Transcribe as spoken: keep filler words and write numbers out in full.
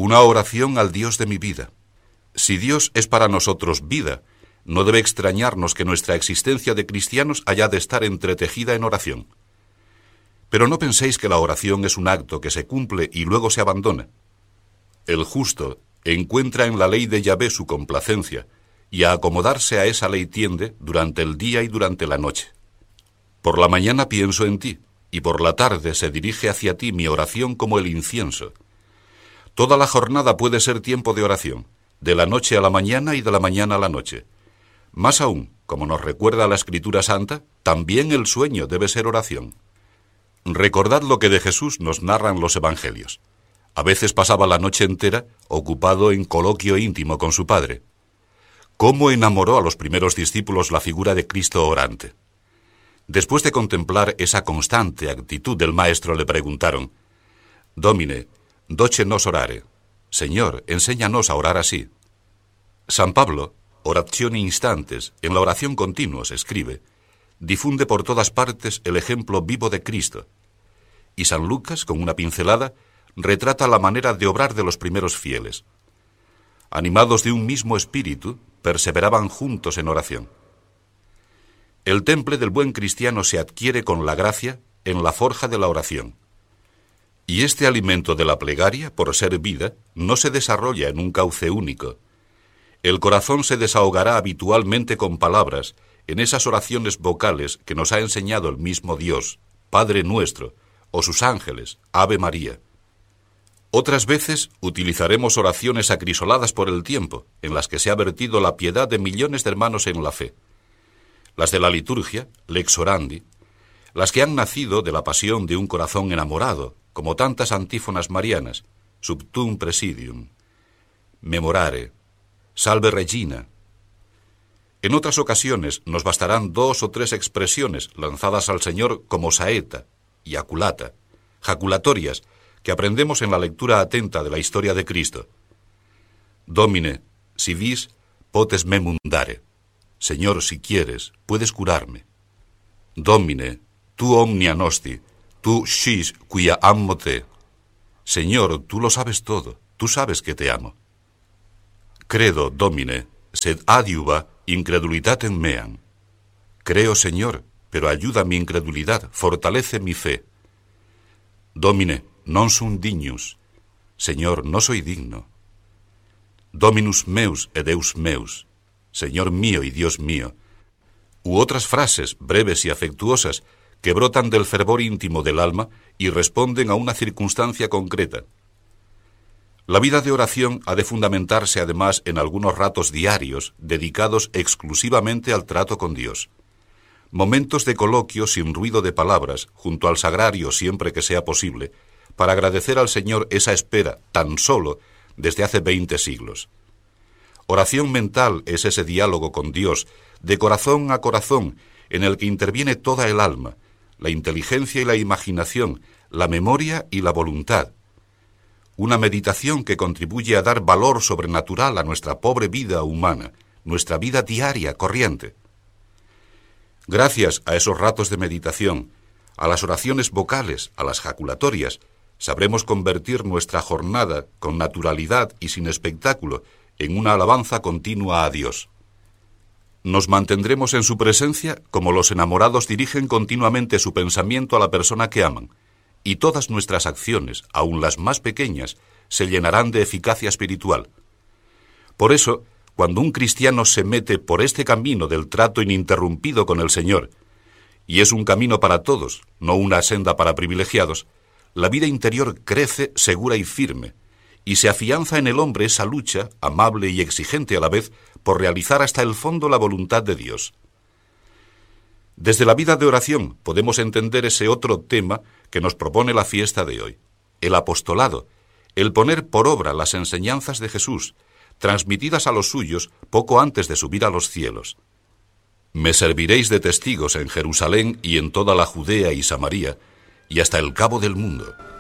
Una oración al Dios de mi vida. Si Dios es para nosotros vida, no debe extrañarnos que nuestra existencia de cristianos haya de estar entretejida en oración. Pero no penséis que la oración es un acto que se cumple y luego se abandona. El justo encuentra en la ley de Yahvé su complacencia, y a acomodarse a esa ley tiende durante el día y durante la noche. Por la mañana pienso en ti, y por la tarde se dirige hacia ti mi oración como el incienso. Toda la jornada puede ser tiempo de oración, de la noche a la mañana y de la mañana a la noche. Más aún, como nos recuerda la Escritura Santa, también el sueño debe ser oración. Recordad lo que de Jesús nos narran los evangelios. A veces pasaba la noche entera ocupado en coloquio íntimo con su Padre. ¿Cómo enamoró a los primeros discípulos la figura de Cristo orante? Después de contemplar esa constante actitud del Maestro, le preguntaron: Domine, doce nos orare. Señor, enséñanos a orar así. San Pablo, Oratione Instantes, en la oración continuos, escribe, difunde por todas partes el ejemplo vivo de Cristo. Y San Lucas, con una pincelada, retrata la manera de obrar de los primeros fieles. Animados de un mismo espíritu, perseveraban juntos en oración. El temple del buen cristiano se adquiere con la gracia en la forja de la oración. Y este alimento de la plegaria, por ser vida, no se desarrolla en un cauce único. El corazón se desahogará habitualmente con palabras en esas oraciones vocales que nos ha enseñado el mismo Dios, Padre nuestro, o sus ángeles, Ave María. Otras veces utilizaremos oraciones acrisoladas por el tiempo, en las que se ha vertido la piedad de millones de hermanos en la fe. Las de la liturgia, lex orandi, las que han nacido de la pasión de un corazón enamorado, como tantas antífonas marianas, subtum presidium, memorare, salve Regina. En otras ocasiones nos bastarán dos o tres expresiones lanzadas al Señor como saeta y aculata, jaculatorias, que aprendemos en la lectura atenta de la historia de Cristo. Domine, si vis, potes me mundare. Señor, si quieres, puedes curarme. Domine, tu omnia nosti, tu scis quia amo te. Señor, tú lo sabes todo, tú sabes que te amo. Credo, Domine, sed adiuva incredulitatem meam. Creo, Señor, pero ayuda mi incredulidad, fortalece mi fe. Domine, non sum dignus. Señor, no soy digno. Dominus meus et Deus meus. Señor mío y Dios mío. U otras frases breves y afectuosas que brotan del fervor íntimo del alma y responden a una circunstancia concreta. La vida de oración ha de fundamentarse además en algunos ratos diarios dedicados exclusivamente al trato con Dios. Momentos de coloquio sin ruido de palabras, junto al sagrario siempre que sea posible, para agradecer al Señor esa espera, tan solo, desde hace veinte siglos. Oración mental es ese diálogo con Dios, de corazón a corazón, en el que interviene toda el alma, la inteligencia y la imaginación, la memoria y la voluntad. Una meditación que contribuye a dar valor sobrenatural a nuestra pobre vida humana, nuestra vida diaria, corriente. Gracias a esos ratos de meditación, a las oraciones vocales, a las jaculatorias, sabremos convertir nuestra jornada con naturalidad y sin espectáculo en una alabanza continua a Dios. Nos mantendremos en su presencia como los enamorados dirigen continuamente su pensamiento a la persona que aman, y todas nuestras acciones, aun las más pequeñas, se llenarán de eficacia espiritual. Por eso, cuando un cristiano se mete por este camino del trato ininterrumpido con el Señor, y es un camino para todos, no una senda para privilegiados, la vida interior crece segura y firme, y se afianza en el hombre esa lucha, amable y exigente a la vez, por realizar hasta el fondo la voluntad de Dios. Desde la vida de oración podemos entender ese otro tema que nos propone la fiesta de hoy, el apostolado, el poner por obra las enseñanzas de Jesús, transmitidas a los suyos poco antes de subir a los cielos. Me serviréis de testigos en Jerusalén y en toda la Judea y Samaria, y hasta el cabo del mundo.